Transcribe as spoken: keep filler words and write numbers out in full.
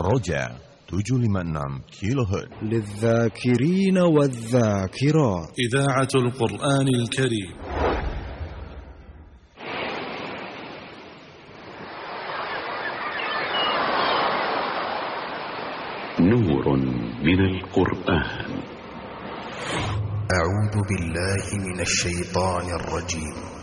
رجع tujuh lima enam كيلو هرتز للذاكرين والذاكرات. إذاعة القرآن الكريم. نور من القرآن. أعوذ بالله من الشيطان الرجيم.